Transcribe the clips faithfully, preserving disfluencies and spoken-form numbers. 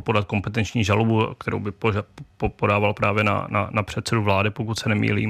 podat kompetenční žalobu, kterou by podával právě na, na, na předsedu vlády, pokud se nemýlím,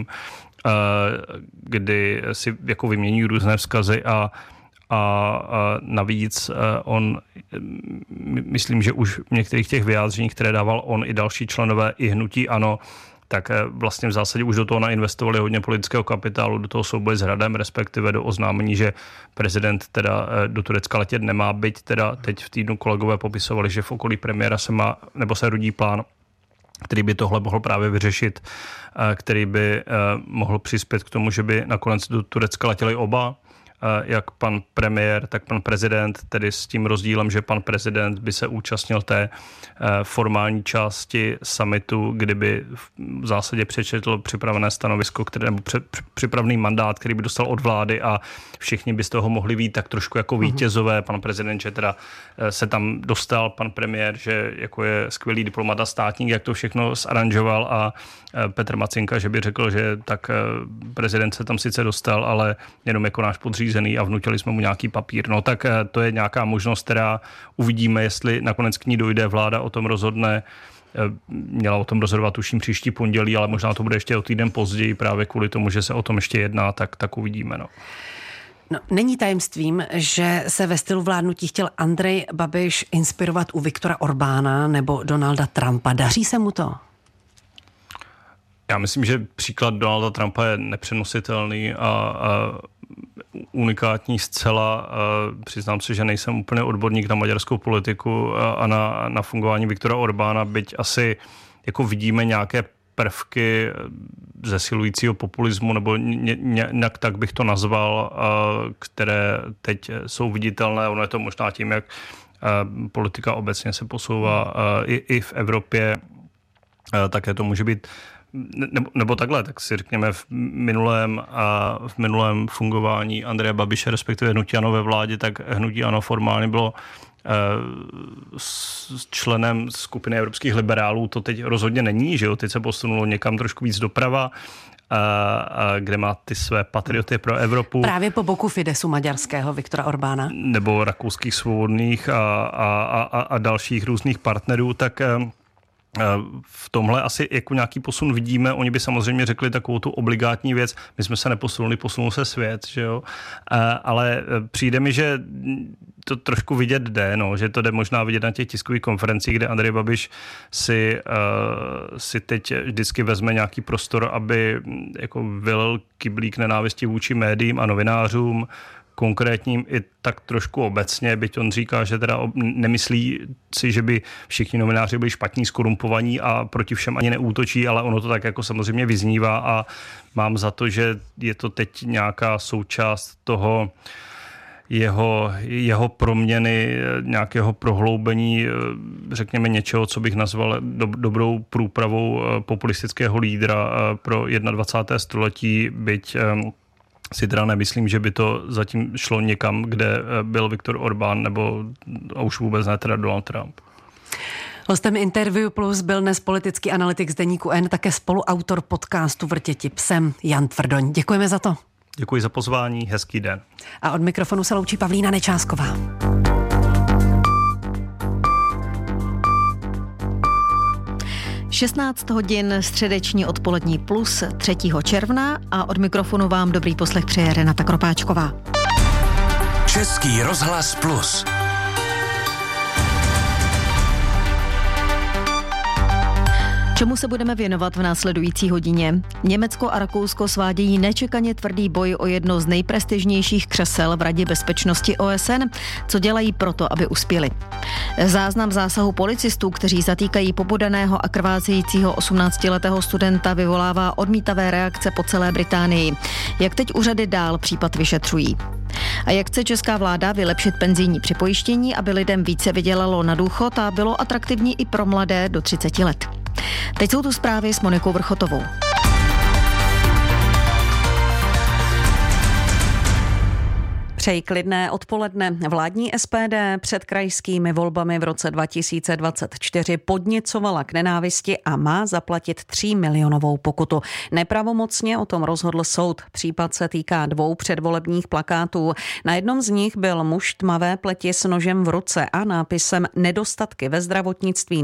kdy si jako vymění různé vzkazy a a navíc on, myslím, že už v některých těch vyjádřeních, které dával on i další členové i hnutí ANO, tak vlastně v zásadě už do toho nainvestovali hodně politického kapitálu, do toho souboje s Hradem, respektive do oznámení, že prezident teda do Turecka letět nemá, byť teda teď v týdnu kolegové popisovali, že v okolí premiéra se má, nebo se rodí plán, který by tohle mohl právě vyřešit, který by mohl přispět k tomu, že by nakonec do Turecka letěli oba, jak pan premiér, tak pan prezident, tedy s tím rozdílem, že pan prezident by se účastnil té formální části summitu, kdyby v zásadě přečetl připravené stanovisko, které, nebo připravený mandát, který by dostal od vlády a všichni by z toho mohli být tak trošku jako vítězové. Pan prezident, že teda se tam dostal, pan premiér, že jako je skvělý diplomat a státník, jak to všechno zaranžoval, a Petr Macinka, že by řekl, že tak prezident se tam sice dostal, ale jenom jako náš podřízený a vnutili jsme mu nějaký papír. No tak to je nějaká možnost, která uvidíme, jestli nakonec k ní dojde, vláda o tom rozhodne. Měla o tom rozhodovat tuším příští pondělí, ale možná to bude ještě o týden později právě kvůli tomu, že se o tom ještě jedná, tak, tak uvidíme. No. No, není tajemstvím, že se ve stylu vládnutí chtěl Andrej Babiš inspirovat u Viktora Orbána nebo Donalda Trumpa. Daří se mu to? Já myslím, že příklad Donalda Trumpa je nepřenositelný a, a unikátní zcela. A přiznám se, že nejsem úplně odborník na maďarskou politiku a, a na, na fungování Viktora Orbána, byť asi jako vidíme nějaké prvky zesilujícího populismu, nebo nějak tak bych to nazval, které teď jsou viditelné. Ono je to možná tím, jak politika obecně se posouvá i, i v Evropě, také to může být Nebo, nebo takhle, tak si řekněme v minulém, a v minulém fungování Andreje Babiše, respektive hnutí ANO ve vládě, tak hnutí ANO formálně bylo eh, s členem skupiny evropských liberálů. To teď rozhodně není, že jo? Teď se posunulo někam trošku víc doprava, a, a kde má ty své patrioty pro Evropu. Právě po boku Fidesu maďarského Viktora Orbána. Nebo rakouských svobodných a, a, a, a dalších různých partnerů, tak eh, v tomhle asi jako nějaký posun vidíme. Oni by samozřejmě řekli takovou tu obligátní věc, my jsme se neposunuli, posunul se svět, že jo. Ale přijde mi, že to trošku vidět jde, no, že to jde možná vidět na těch tiskových konferencích, kde Andrej Babiš si, uh, si teď vždycky vezme nějaký prostor, aby jako vylil kyblík nenávisti vůči médiím a novinářům, konkrétním i tak trošku obecně, byť on říká, že teda nemyslí si, že by všichni novináři byli špatní, skorumpovaní a proti všem ani neútočí, ale ono to tak jako samozřejmě vyznívá a mám za to, že je to teď nějaká součást toho jeho, jeho proměny, nějakého prohloubení, řekněme něčeho, co bych nazval do, dobrou průpravou populistického lídra pro dvacátého prvního století, byť si teda nemyslím, že by to zatím šlo někam, kde byl Viktor Orbán nebo a už vůbec ne teda Donald Trump. Hostem Interview Plus byl dnes politický analytik z deníku N, také spoluautor podcastu Vrtěti psem Jan Tvrdoň. Děkujeme za to. Děkuji za pozvání, hezký den. A od mikrofonu se loučí Pavlína Nečásková. šestnáct hodin středeční odpolední plus třetího června a od mikrofonu vám dobrý poslech přeje Renata Kropáčková. Český rozhlas Plus. Čemu se budeme věnovat v následující hodině? Německo a Rakousko svádějí nečekaně tvrdý boj o jedno z nejprestižnějších křesel v Radě bezpečnosti O S N. Co dělají proto, aby uspěli? Záznam zásahu policistů, kteří zatýkají pobodaného a krvácejícího osmnáctiletého studenta, vyvolává odmítavé reakce po celé Británii. Jak teď úřady dál případ vyšetřují? A jak chce česká vláda vylepšit penzijní připojištění, aby lidem více vydělalo na důchod a bylo atraktivní i pro mladé do třiceti let? Teď jsou tu zprávy s Monikou Vrchotovou. Přeji klidné odpoledne. Vládní S P D před krajskými volbami v roce dva tisíce dvacet čtyři podněcovala k nenávisti a má zaplatit tří milionovou pokutu. Nepravomocně o tom rozhodl soud. Případ se týká dvou předvolebních plakátů. Na jednom z nich byl muž tmavé pleti s nožem v ruce a nápisem Nedostatky ve zdravotnictví